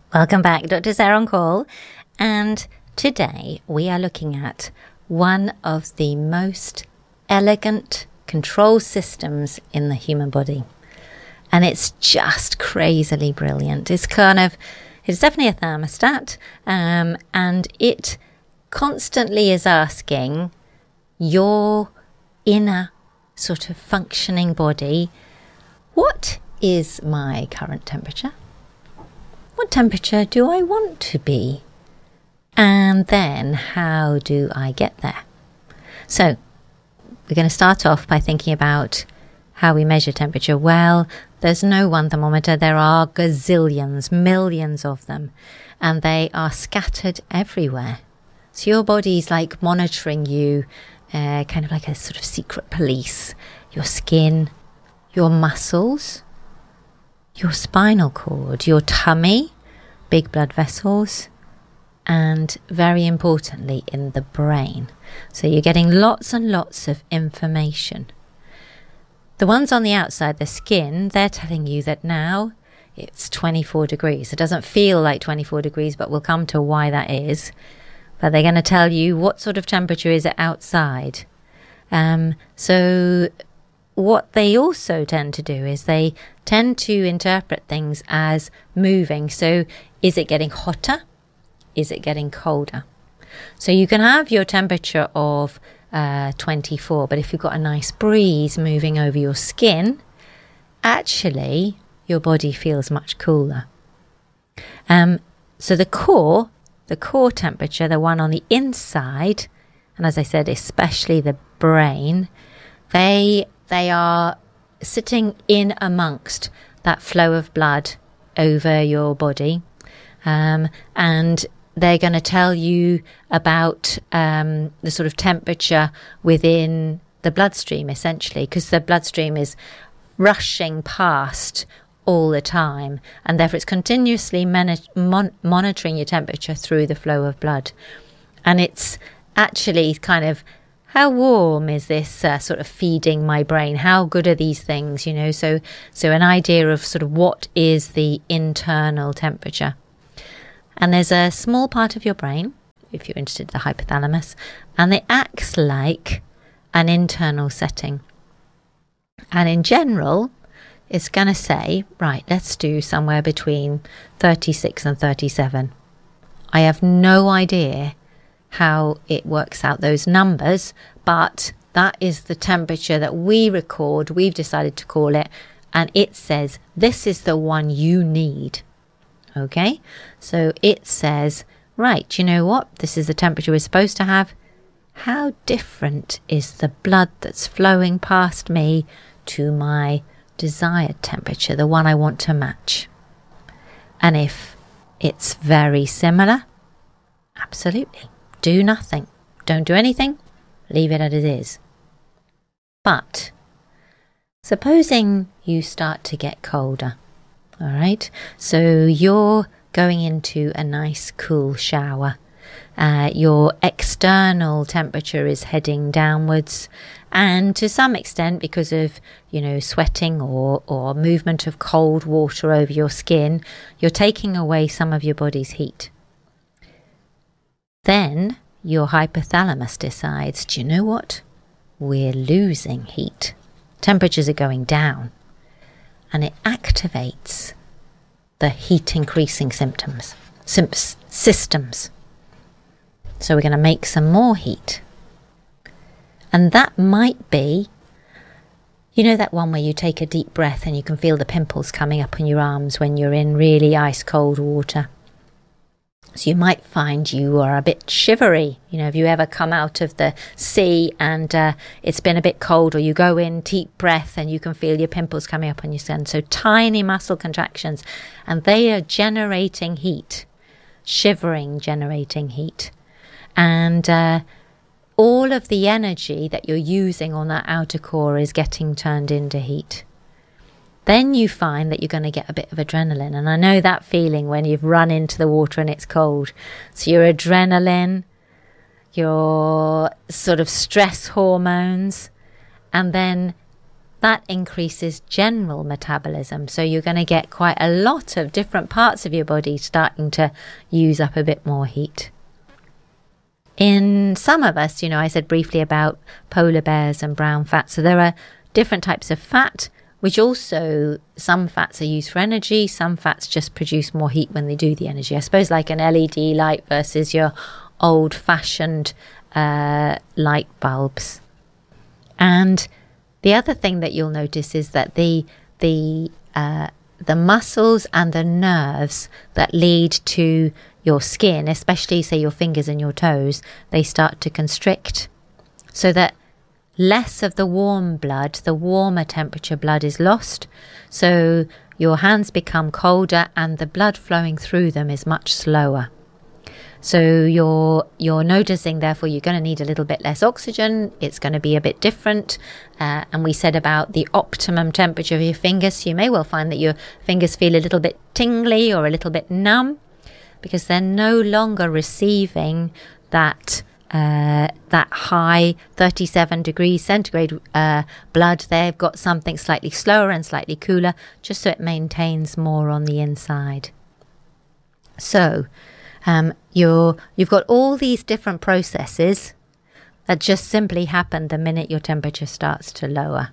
Welcome back, Dr. Sarah on call, and today we are looking at one of the most elegant control systems in the human body, and it's just crazily brilliant. It's definitely a thermostat, and it constantly is asking your inner sort of functioning body, what is my current temperature? What temperature do I want to be? And then how do I get there? So we're going to start off by thinking about how we measure temperature. Well, there's no one thermometer. There are gazillions, millions of them, and they are scattered everywhere. So your body's like monitoring you, kind of like a sort of secret police. Your skin, your muscles, your spinal cord, your tummy, big blood vessels, and very importantly in the brain. So you're getting lots and lots of information. The ones on the outside, the skin, they're telling you that now it's 24 degrees. It doesn't feel like 24 degrees, but we'll come to why that is. But they're going to tell you what sort of temperature is it outside. So what they also tend to do is they tend to interpret things as moving. So is it getting hotter? Is it getting colder? So you can have your temperature of 24, but if you've got a nice breeze moving over your skin, actually your body feels much cooler. So the core temperature, the one on the inside, and as I said, especially the brain, they are sitting in amongst that flow of blood over your body, and they're going to tell you about the sort of temperature within the bloodstream, essentially, because the bloodstream is rushing past all the time, and therefore it's continuously monitoring your temperature through the flow of blood. And it's actually kind of, how warm is this sort of feeding my brain? How good are these things? So an idea of sort of what is the internal temperature. And there's a small part of your brain, if you're interested, the hypothalamus, and it acts like an internal setting. And in general, it's going to say, right, let's do somewhere between 36 and 37. I have no idea how it works out those numbers, but that is the temperature that we record. We've decided to call it, and it says this is the one you need. Okay, so it says, right, you know what, this is the temperature we're supposed to have. How different is the blood that's flowing past me to my desired temperature, the one I want to match? And if it's very similar, absolutely, do nothing. Don't do anything, leave it as it is. But supposing you start to get colder, all right, so you're going into a nice cool shower. Your external temperature is heading downwards, and to some extent because of sweating or movement of cold water over your skin, you're taking away some of your body's heat. Then your hypothalamus decides, do you know what? We're losing heat. Temperatures are going down. And it activates the heat increasing systems. So we're going to make some more heat. And that might be, that one where you take a deep breath and you can feel the pimples coming up on your arms when you're in really ice cold water. So you might find you are a bit shivery. Have you ever come out of the sea and it's been a bit cold, or you go in, deep breath, and you can feel your pimples coming up on your skin. So tiny muscle contractions, and they are generating heat, shivering, generating heat. And all of the energy that you're using on that outer core is getting turned into heat. Then you find that you're going to get a bit of adrenaline. And I know that feeling when you've run into the water and it's cold. So your adrenaline, your sort of stress hormones, and then that increases general metabolism. So you're going to get quite a lot of different parts of your body starting to use up a bit more heat. In some of us, I said briefly about polar bears and brown fat. So there are different types of fat, which also, some fats are used for energy, some fats just produce more heat when they do the energy. I suppose like an LED light versus your old-fashioned light bulbs. And the other thing that you'll notice is that the muscles and the nerves that lead to your skin, especially say your fingers and your toes, they start to constrict, so that less of the warm blood, the warmer temperature blood, is lost. So your hands become colder and the blood flowing through them is much slower. So you're noticing, therefore, you're going to need a little bit less oxygen. It's going to be a bit different. And we said about the optimum temperature of your fingers. So you may well find that your fingers feel a little bit tingly or a little bit numb, because they're no longer receiving that high 37 degrees centigrade blood. They've got something slightly slower and slightly cooler, just so it maintains more on the inside. So you've got all these different processes that just simply happen the minute your temperature starts to lower.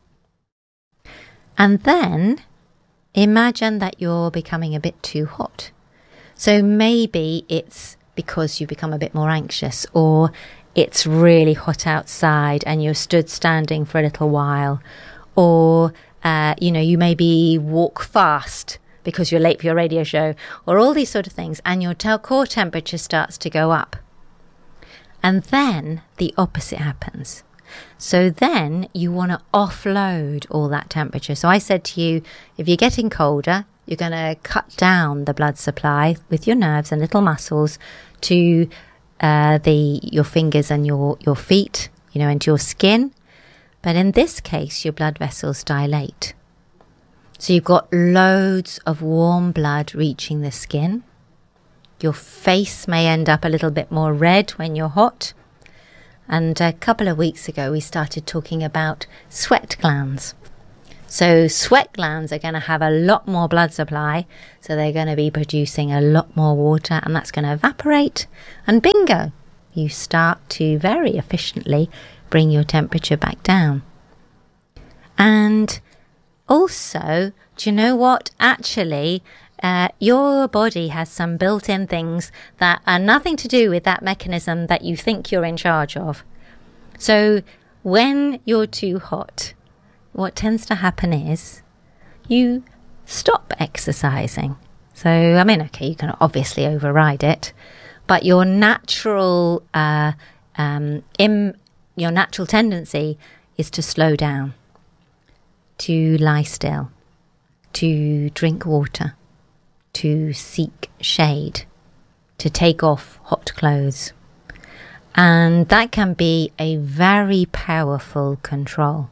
And then imagine that you're becoming a bit too hot. So maybe it's because you become a bit more anxious, or it's really hot outside and you're standing for a little while, or you maybe walk fast because you're late for your radio show, or all these sort of things, and your core temperature starts to go up. And then the opposite happens. So then you want to offload all that temperature. So I said to you, if you're getting colder, you're going to cut down the blood supply with your nerves and little muscles to your fingers and your feet, into your skin. But in this case, your blood vessels dilate. So you've got loads of warm blood reaching the skin. Your face may end up a little bit more red when you're hot. And a couple of weeks ago, we started talking about sweat glands. So sweat glands are going to have a lot more blood supply, so they're going to be producing a lot more water, and that's going to evaporate, and bingo, you start to very efficiently bring your temperature back down. And also, do you know what? Actually, your body has some built-in things that are nothing to do with that mechanism that you think you're in charge of. So when you're too hot, what tends to happen is you stop exercising. So, you can obviously override it, but your natural tendency is to slow down, to lie still, to drink water, to seek shade, to take off hot clothes. And that can be a very powerful control.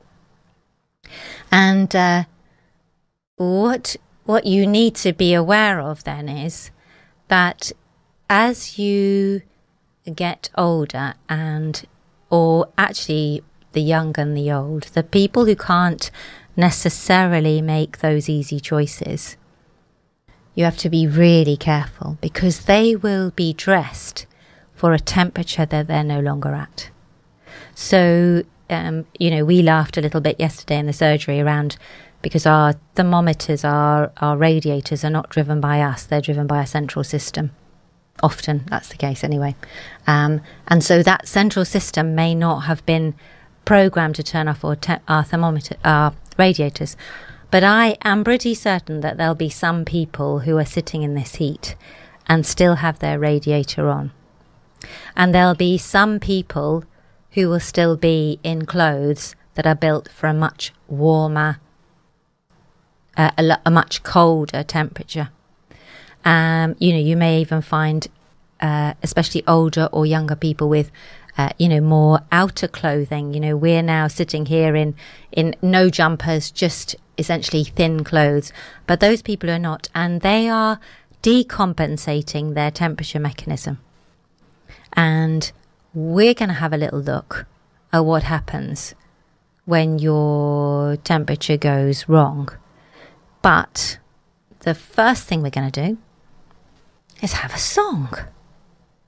And what you need to be aware of then is that as you get older, or actually the young and the old, the people who can't necessarily make those easy choices, you have to be really careful, because they will be dressed for a temperature that they're no longer at. So we laughed a little bit yesterday in the surgery around, because our thermometers, our radiators are not driven by us, they're driven by a central system. Often that's the case anyway. And so that central system may not have been programmed to turn off our radiators. But I am pretty certain that there'll be some people who are sitting in this heat and still have their radiator on. And there'll be some people who will still be in clothes that are built for a much warmer, a much colder temperature. You may even find, especially older or younger people with, more outer clothing. We're now sitting here in no jumpers, just essentially thin clothes. But those people are not, and they are decompensating their temperature mechanism. And we're going to have a little look at what happens when your temperature goes wrong. But the first thing we're going to do is have a song.